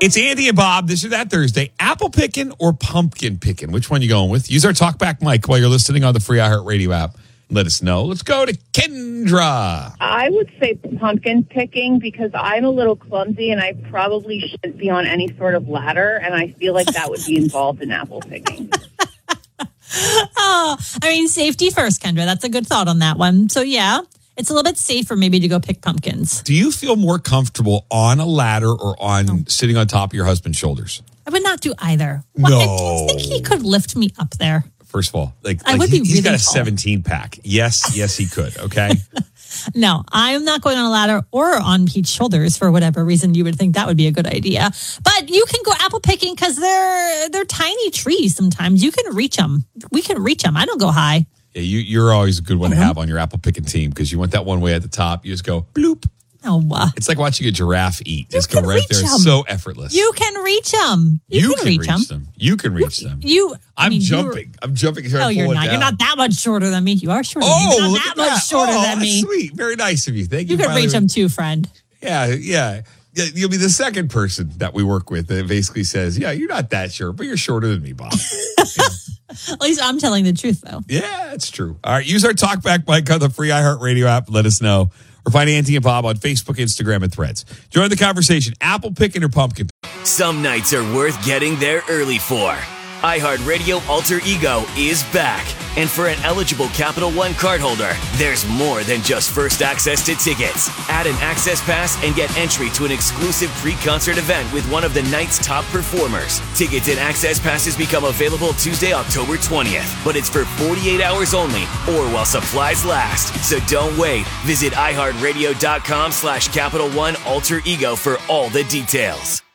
It's Andy and Bob. This or that Thursday. Apple picking or pumpkin picking? Which one you going with? Use our TalkBack mic while you're listening on the free iHeartRadio app. Let us know. Let's go to Kendra. I would say pumpkin picking because I'm a little clumsy and I probably shouldn't be on any sort of ladder, and I feel like that would be involved in apple picking. Oh, I mean, safety first, Kendra. That's a good thought on that one. So, yeah, it's a little bit safer maybe to go pick pumpkins. Do you feel more comfortable on a ladder or on sitting on top of your husband's shoulders? I would not do either. No. I think he could lift me up there. First of all, he's got a tall. 17 pack. Yes, he could. Okay. No, I'm not going on a ladder or on Pete's shoulders for whatever reason you would think that would be a good idea. But you can go apple picking because they're tiny trees sometimes. You can reach them. We can reach them. I don't go high. Yeah, you're always a good one to have on your apple picking team because you want that one way at the top. You just go bloop. Oh, it's like watching a giraffe eat. Just go right there. It's so effortless. You can reach them. You can reach them. You can reach them. I'm jumping. I'm jumping. No, you're not. You're not that much shorter than me. You are shorter. Oh, you're not that much shorter than me. Sweet. Very nice of you. Thank you. You can reach them too, friend. Yeah. You'll be the second person that we work with that basically says, yeah, you're not that short, but you're shorter than me, Bob. At least I'm telling the truth, though. Yeah, it's true. All right. Use our TalkBack mic on the free iHeartRadio app. Let us know. Or find Auntie and Bob on Facebook, Instagram, and Threads. Join the conversation. Apple picking or pumpkin? Some nights are worth getting there early for. iHeartRadio Alter Ego is back. And for an eligible Capital One cardholder, there's more than just first access to tickets. Add an access pass and get entry to an exclusive pre-concert event with one of the night's top performers. Tickets and access passes become available Tuesday, October 20th. But it's for 48 hours only or while supplies last. So don't wait. Visit iHeartRadio.com/Capital One Alter Ego for all the details.